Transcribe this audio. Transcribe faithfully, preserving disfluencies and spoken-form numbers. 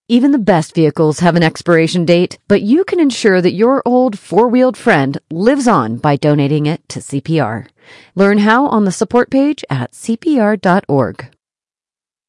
Even the best vehicles have an expiration date, but you can ensure that your old four-wheeled friend lives on by donating it to C P R. Learn how on the support page at C P R dot org.